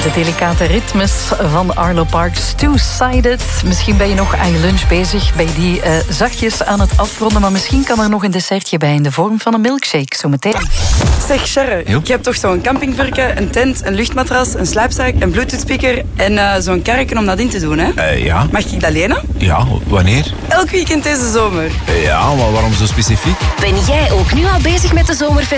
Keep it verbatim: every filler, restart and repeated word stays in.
De delicate ritmes van Arlo Parks, Two-Sided. Misschien ben je nog aan je lunch bezig, ben je die uh, zachtjes aan het afronden, maar misschien kan er nog een dessertje bij in de vorm van een milkshake, zometeen. Zeg, Charre, je hebt toch zo'n campingvarken, een tent, een luchtmatras, een slaapzak, een bluetooth-speaker en uh, zo'n karretje om dat in te doen, hè? Uh, ja. Mag ik dat lenen? Ja, wanneer? Elk weekend deze zomer. Uh, ja, maar waarom zo specifiek? Ben jij ook nu al bezig met de zomerfest?